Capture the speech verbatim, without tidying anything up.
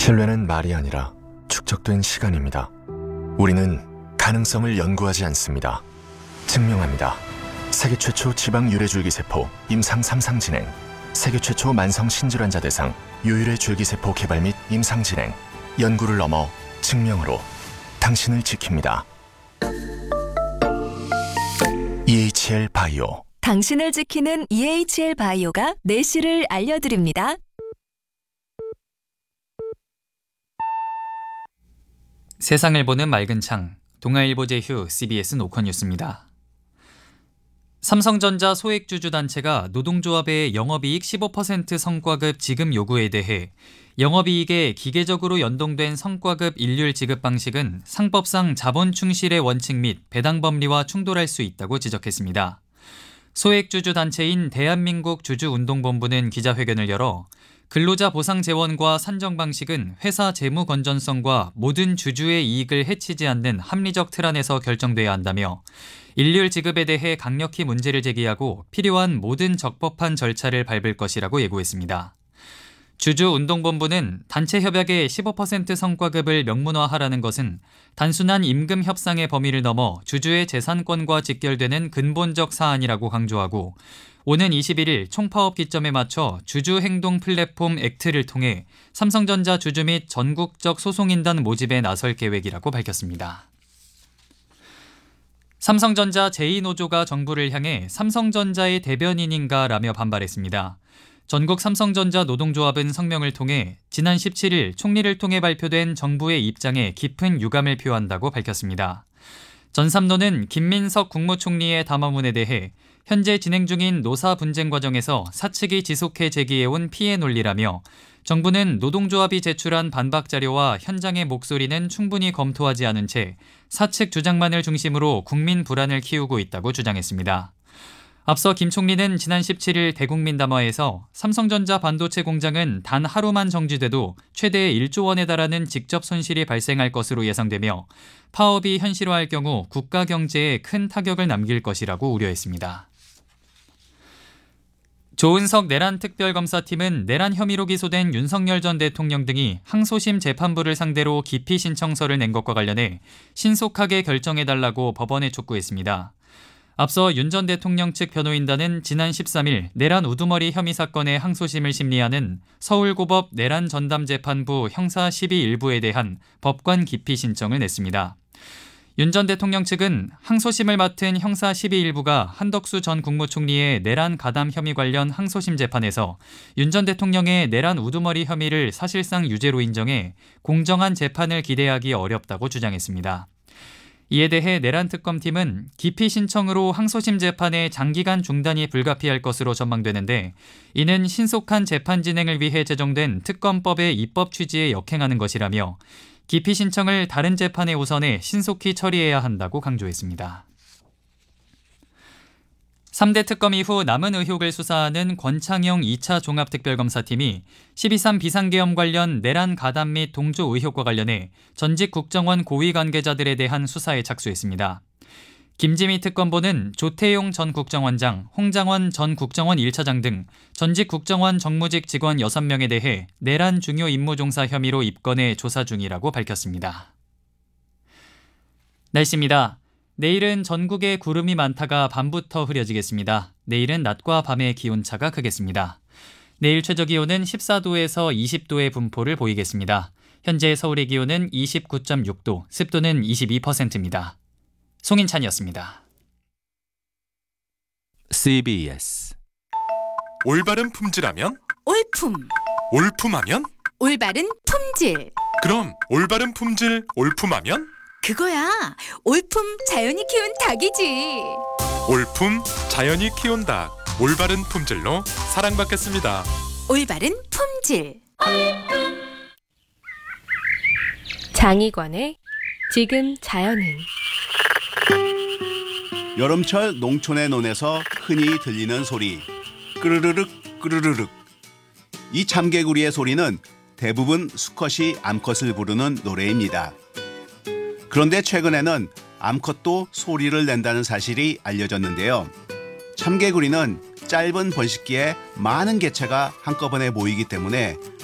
신뢰는 말이 아니라 축적된 시간입니다. 우리는 가능성을 연구하지 않습니다. 증명합니다. 세계 최초 지방 유래줄기세포 임상 삼 상 진행, 세계 최초 만성 신질환자 대상 유일의 줄기세포 개발 및 임상 진행, 연구를 넘어 증명으로 당신을 지킵니다. 이에이치엘 바이오. 당신을 지키는 이에이치엘 바이오가 내실을 알려드립니다. 세상을 보는 맑은 창, 동아일보 제휴 씨비에스 노컷뉴스입니다. 삼성전자 소액주주단체가 노동조합의 영업이익 십오 퍼센트 성과급 지급 요구에 대해 영업이익에 기계적으로 연동된 성과급 일률 지급 방식은 상법상 자본 충실의 원칙 및 배당법리와 충돌할 수 있다고 지적했습니다. 소액주주단체인 대한민국 주주운동본부는 기자회견을 열어 근로자 보상 재원과 산정 방식은 회사 재무 건전성과 모든 주주의 이익을 해치지 않는 합리적 틀 안에서 결정돼야 한다며 일률 지급에 대해 강력히 문제를 제기하고 필요한 모든 적법한 절차를 밟을 것이라고 예고했습니다. 주주운동본부는 단체 협약의 십오 퍼센트 성과급을 명문화하라는 것은 단순한 임금 협상의 범위를 넘어 주주의 재산권과 직결되는 근본적 사안이라고 강조하고 오는 이십일 일 총파업 기점에 맞춰 주주행동 플랫폼 액트를 통해 삼성전자 주주 및 전국적 소송인단 모집에 나설 계획이라고 밝혔습니다. 삼성전자 제이 노조가 정부를 향해 삼성전자의 대변인인가라며 반발했습니다. 전국 삼성전자 노동조합은 성명을 통해 지난 십칠 일 총리를 통해 발표된 정부의 입장에 깊은 유감을 표한다고 밝혔습니다. 전삼노는 김민석 국무총리의 담화문에 대해 현재 진행 중인 노사 분쟁 과정에서 사측이 지속해 제기해온 피해 논리라며 정부는 노동조합이 제출한 반박 자료와 현장의 목소리는 충분히 검토하지 않은 채 사측 주장만을 중심으로 국민 불안을 키우고 있다고 주장했습니다. 앞서 김 총리는 지난 십칠 일 대국민 담화에서 삼성전자 반도체 공장은 단 하루만 정지돼도 최대 일조 원에 달하는 직접 손실이 발생할 것으로 예상되며 파업이 현실화할 경우 국가 경제에 큰 타격을 남길 것이라고 우려했습니다. 조은석 내란 특별검사팀은 내란 혐의로 기소된 윤석열 전 대통령 등이 항소심 재판부를 상대로 기피 신청서를 낸 것과 관련해 신속하게 결정해달라고 법원에 촉구했습니다. 앞서 윤 전 대통령 측 변호인단은 지난 십삼 일 내란 우두머리 혐의 사건의 항소심을 심리하는 서울고법 내란 전담재판부 형사 십이 일부에 대한 법관 기피 신청을 냈습니다. 윤 전 대통령 측은 항소심을 맡은 형사 십이 일부가 한덕수 전 국무총리의 내란 가담 혐의 관련 항소심 재판에서 윤 전 대통령의 내란 우두머리 혐의를 사실상 유죄로 인정해 공정한 재판을 기대하기 어렵다고 주장했습니다. 이에 대해 내란 특검팀은 기피 신청으로 항소심 재판의 장기간 중단이 불가피할 것으로 전망되는데 이는 신속한 재판 진행을 위해 제정된 특검법의 입법 취지에 역행하는 것이라며 기피 신청을 다른 재판에 우선해 신속히 처리해야 한다고 강조했습니다. 삼 대 특검 이후 남은 의혹을 수사하는 권창용 이 차 종합특별검사팀이 십이 삼 비상계엄 관련 내란 가담 및 동조 의혹과 관련해 전직 국정원 고위 관계자들에 대한 수사에 착수했습니다. 김지미 특검보는 조태용 전 국정원장, 홍장원 전 국정원 일 차장 등 전직 국정원 정무직 직원 여섯 명에 대해 내란 중요 임무 종사 혐의로 입건해 조사 중이라고 밝혔습니다. 날씨입니다. 내일은 전국에 구름이 많다가 밤부터 흐려지겠습니다. 내일은 낮과 밤의 기온차가 크겠습니다. 내일 최저기온은 십사 도에서 이십 도의 분포를 보이겠습니다. 현재 서울의 기온은 이십구 점 육 도, 습도는 이십이 퍼센트입니다. 송인찬이었습니다. 씨비에스 올바른 품질하면? 올품. 올품하면? 올바른 품질. 그럼 올바른 품질 올품하면? 그거야. 올품 자연이 키운 닭이지. 올품 자연이 키운 닭. 올바른 품질로 사랑받겠습니다. 올바른 품질. 장희관의 지금 자연은. 여름철 농촌의 논에서 흔히 들리는 소리, 끄르르륵 끄르르륵. 이 참개구리의 소리는 대부분 수컷이 암컷을 부르는 노래입니다. 그런데 최근에는 암컷도 소리를 낸다는 사실이 알려졌는데요. 참개구리는 짧은 번식기에 많은 개체가 한꺼번에 모이기 때문에